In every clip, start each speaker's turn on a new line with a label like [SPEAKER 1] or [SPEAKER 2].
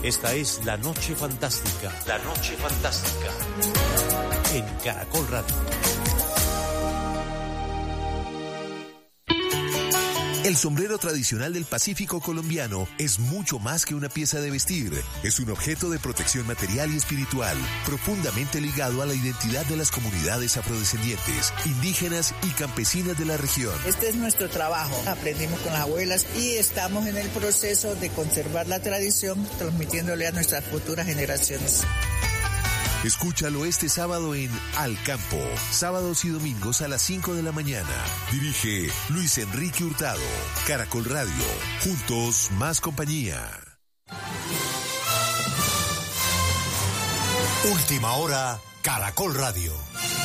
[SPEAKER 1] Esta es La Noche Fantástica. La Noche Fantástica. En Caracol Radio.
[SPEAKER 2] El sombrero tradicional del Pacífico colombiano es mucho más que una pieza de vestir. Es un objeto de protección material y espiritual, profundamente ligado a la identidad de las comunidades afrodescendientes, indígenas y campesinas de la región.
[SPEAKER 3] Este es nuestro trabajo. Aprendimos con las abuelas y estamos en el proceso de conservar la tradición, transmitiéndole a nuestras futuras generaciones.
[SPEAKER 2] Escúchalo este sábado en Al Campo, sábados y domingos a las 5 de la mañana. Dirige Luis Enrique Hurtado. Caracol Radio. Juntos, más compañía.
[SPEAKER 1] Última hora, Caracol Radio.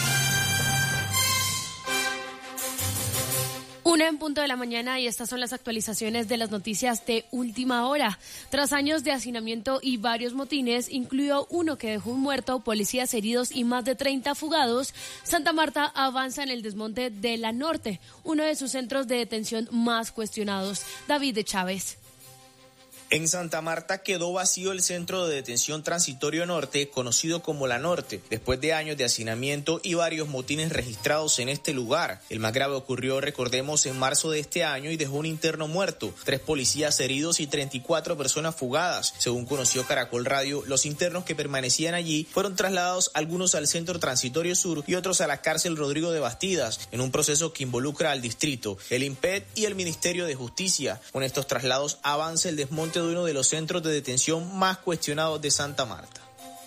[SPEAKER 4] 1:00 a.m. y estas son las actualizaciones de las noticias de última hora. Tras años de hacinamiento y varios motines, incluido uno que dejó un muerto, policías heridos y más de 30 fugados, Santa Marta avanza en el desmonte de La Norte, uno de sus centros de detención más cuestionados. David de Chávez.
[SPEAKER 5] En Santa Marta quedó vacío el centro de detención transitorio norte, conocido como La Norte, después de años de hacinamiento y varios motines registrados en este lugar. El más grave ocurrió, recordemos, en marzo de este año y dejó un interno muerto, 3 policías heridos y 34 personas fugadas. Según conoció Caracol Radio, los internos que permanecían allí fueron trasladados algunos al centro transitorio sur y otros a la cárcel Rodrigo de Bastidas, en un proceso que involucra al distrito, el IMPED y el Ministerio de Justicia. Con estos traslados avanza el desmonte de uno de los centros de detención más cuestionados de Santa Marta.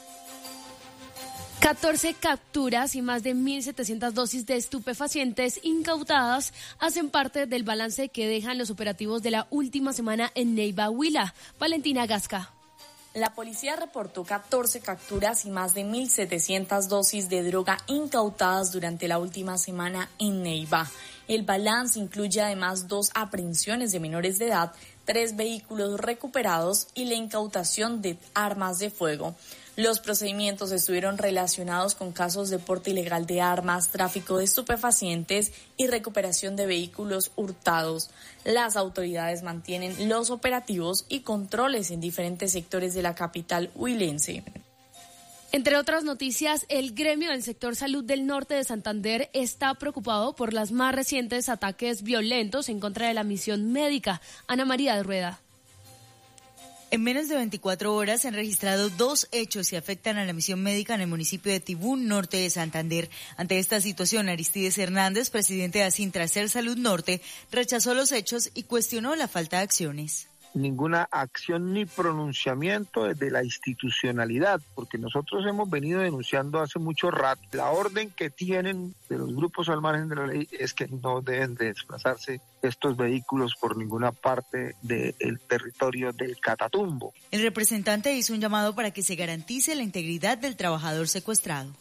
[SPEAKER 4] 14 capturas y más de 1.700 dosis de estupefacientes incautadas hacen parte del balance que dejan los operativos de la última semana en Neiva, Huila. Valentina Gasca.
[SPEAKER 6] La policía reportó 14 capturas y más de 1.700 dosis de droga incautadas durante la última semana en Neiva. El balance incluye además 2 aprehensiones de menores de edad, 3 vehículos recuperados y la incautación de armas de fuego. Los procedimientos estuvieron relacionados con casos de porte ilegal de armas, tráfico de estupefacientes y recuperación de vehículos hurtados. Las autoridades mantienen los operativos y controles en diferentes sectores de la capital huilense.
[SPEAKER 4] Entre otras noticias, el gremio del sector salud del norte de Santander está preocupado por los más recientes ataques violentos en contra de la misión médica. Ana María de Rueda.
[SPEAKER 7] En menos de 24 horas se han registrado 2 hechos que afectan a la misión médica en el municipio de Tibún, norte de Santander. Ante esta situación, Aristides Hernández, presidente de Asintracer Salud Norte, rechazó los hechos y cuestionó la falta de acciones.
[SPEAKER 8] Ninguna acción ni pronunciamiento desde la institucionalidad, porque nosotros hemos venido denunciando hace mucho rato. La orden que tienen de los grupos al margen de la ley es que no deben de desplazarse estos vehículos por ninguna parte del territorio del Catatumbo.
[SPEAKER 7] El representante hizo un llamado para que se garantice la integridad del trabajador secuestrado.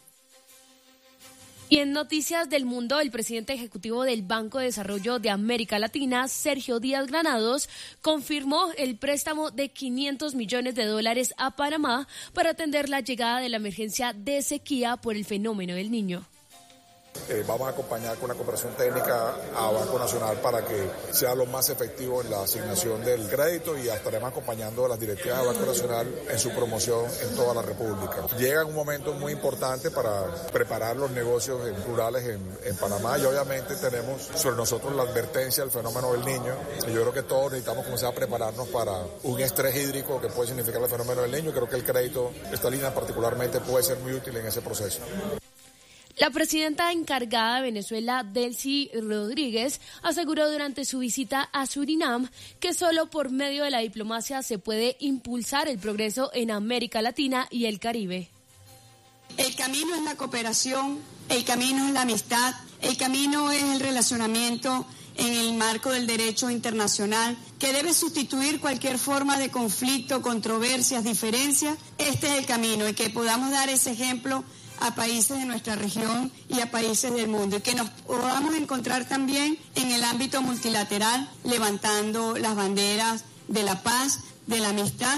[SPEAKER 4] Y en noticias del mundo, el presidente ejecutivo del Banco de Desarrollo de América Latina, Sergio Díaz Granados, confirmó el préstamo de $500 millones a Panamá para atender la llegada de la emergencia de sequía por el fenómeno del Niño.
[SPEAKER 9] Vamos a acompañar con la cooperación técnica a Banco Nacional para que sea lo más efectivo en la asignación del crédito y estaremos acompañando a las directivas de Banco Nacional en su promoción en toda la República. Llega un momento muy importante para preparar los negocios rurales en Panamá y obviamente tenemos sobre nosotros la advertencia del fenómeno del Niño y yo creo que todos necesitamos comenzar a prepararnos para un estrés hídrico que puede significar el fenómeno del Niño. Creo que el crédito, esta línea particularmente, puede ser muy útil en ese proceso.
[SPEAKER 4] La presidenta encargada de Venezuela, Delcy Rodríguez, aseguró durante su visita a Surinam que solo por medio de la diplomacia se puede impulsar el progreso en América Latina y el Caribe.
[SPEAKER 10] El camino es la cooperación, el camino es la amistad, el camino es el relacionamiento en el marco del derecho internacional que debe sustituir cualquier forma de conflicto, controversias, diferencias. Este es el camino y que podamos dar ese ejemplo a países de nuestra región y a países del mundo, y que nos podamos encontrar también en el ámbito multilateral, levantando las banderas de la paz, de la amistad.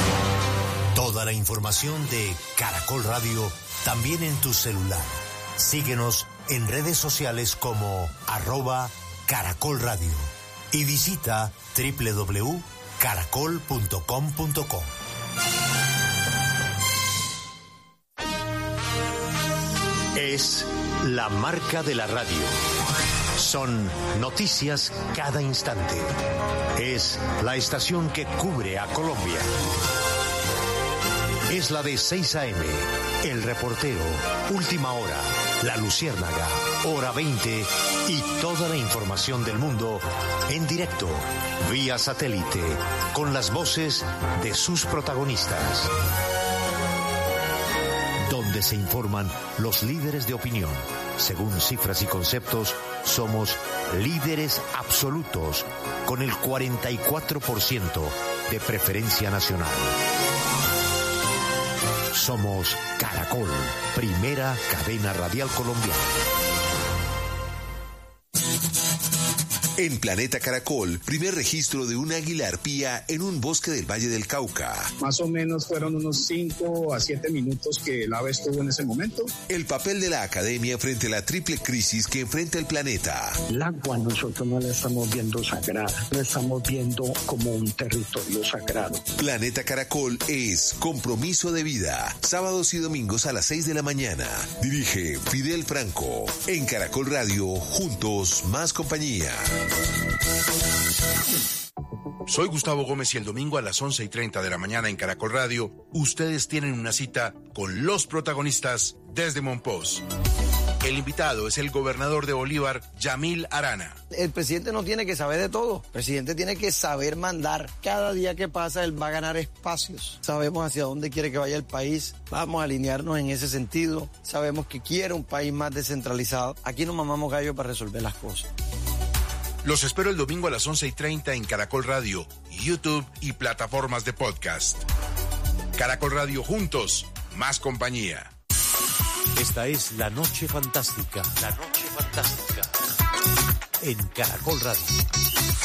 [SPEAKER 1] Toda la información de Caracol Radio también en tu celular. Síguenos en redes sociales como @Caracol Radio y visita www.caracol.com.co. Es la marca de la radio. Son noticias cada instante. Es la estación que cubre a Colombia. Es la de 6 a.m., El Reportero, Última Hora, La Luciérnaga, Hora 20 y toda la información del mundo en directo, vía satélite, con las voces de sus protagonistas. Donde se informan los líderes de opinión. Según cifras y conceptos, somos líderes absolutos con el 44% de preferencia nacional. Somos Caracol, primera cadena radial colombiana.
[SPEAKER 2] En Planeta Caracol, primer registro de un águila arpía en un bosque del Valle del Cauca.
[SPEAKER 11] Más o menos fueron unos 5 a 7 minutos que el ave estuvo en ese momento.
[SPEAKER 2] El papel de la academia frente a la triple crisis que enfrenta el planeta.
[SPEAKER 12] El agua nosotros no la estamos viendo sagrada, la estamos viendo como un territorio sagrado.
[SPEAKER 2] Planeta Caracol es compromiso de vida. Sábados y domingos a las 6 de la mañana. Dirige Fidel Franco. En Caracol Radio, juntos, más compañía.
[SPEAKER 13] Soy Gustavo Gómez y el domingo a las 11:30 de la mañana en Caracol Radio, ustedes tienen una cita con los protagonistas desde Monpós. El invitado es el gobernador de Bolívar, Yamil Arana.
[SPEAKER 14] El presidente no tiene que saber de todo. El presidente tiene que saber mandar. Cada día que pasa, él va a ganar espacios. Sabemos hacia dónde quiere que vaya el país. Vamos a alinearnos en ese sentido. Sabemos que quiere un país más descentralizado. Aquí no mamamos gallo para resolver las cosas.
[SPEAKER 13] Los espero el domingo a las 11:30 en Caracol Radio, YouTube y plataformas de podcast. Caracol Radio, juntos, más compañía.
[SPEAKER 1] Esta es La Noche Fantástica. La Noche Fantástica. En Caracol Radio.